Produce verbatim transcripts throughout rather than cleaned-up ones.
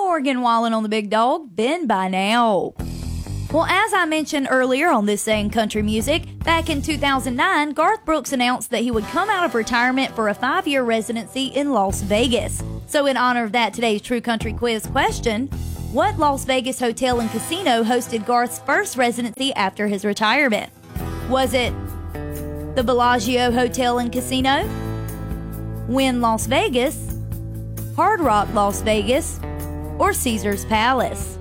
Morgan Wallen on the Big Dog. Been by now. Well, as I mentioned earlier on This Day in Country Music, back in two thousand nine, Garth Brooks announced that he would come out of retirement for a five-year residency in Las Vegas. So in honor of that, today's True Country Quiz question: what Las Vegas hotel and casino hosted Garth's first residency after his retirement? Was it the Bellagio Hotel and Casino, Wynn Las Vegas, Hard Rock Las Vegas, or Caesars Palace?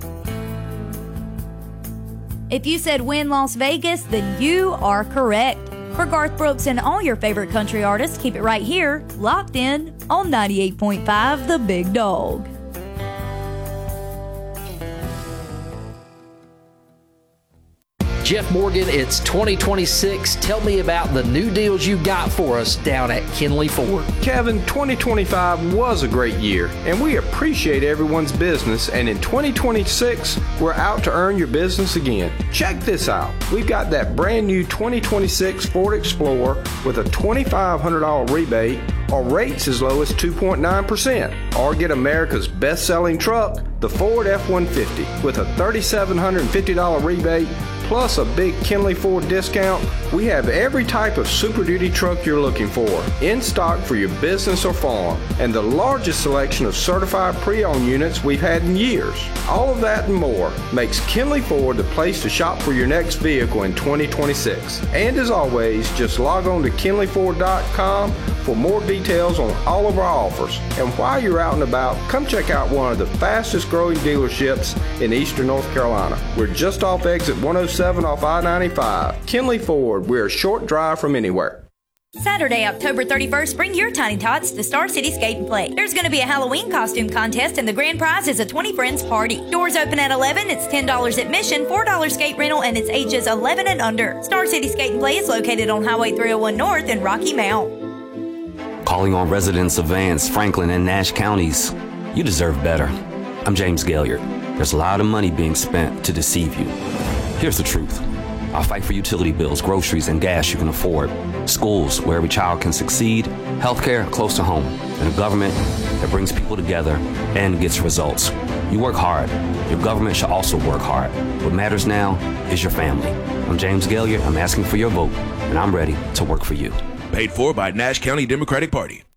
If you said Wynn Las Vegas, then you are correct. For Garth Brooks and all your favorite country artists, keep it right here, locked in on ninety-eight point five The Big Dog. Jeff Morgan, it's twenty twenty-six. Tell me about the new deals you got for us down at Kinley Ford. Kevin, twenty twenty-five was a great year, and we appreciate everyone's business, and in twenty twenty-six, we're out to earn your business again. Check this out. We've got that brand new twenty twenty-six Ford Explorer with a twenty-five hundred dollars rebate or rates as low as two point nine percent. Or get America's best-selling truck, the Ford F one fifty, with a three thousand seven hundred fifty dollars rebate plus a big Kinley Ford discount. We have every type of Super Duty truck you're looking for in stock for your business or farm, and the largest selection of certified pre-owned units we've had in years. All of that and more makes Kinley Ford the place to shop for your next vehicle in twenty twenty-six. And as always, just log on to kinley ford dot com for more details on all of our offers. And while you're out and about, come check out one of the fastest growing dealerships in eastern North Carolina. We're just off exit one oh seven off I ninety-five. Kinley Ford, we're a short drive from anywhere. Saturday, October thirty-first, bring your Tiny Tots to Star City Skate and Play. There's going to be a Halloween costume contest, and the grand prize is a twenty friends party. Doors open at eleven. It's ten dollars admission, four dollars skate rental, and it's ages eleven and under. Star City Skate and Play is located on Highway three oh one North in Rocky Mount. Calling on residents of Vance, Franklin, and Nash counties. You deserve better. I'm James Gaillard. There's a lot of money being spent to deceive you. Here's the truth. I'll fight for utility bills, groceries, and gas you can afford, schools where every child can succeed, healthcare close to home, and a government that brings people together and gets results. You work hard. Your government should also work hard. What matters now is your family. I'm James Gaillard. I'm asking for your vote, and I'm ready to work for you. Paid for by Nash County Democratic Party.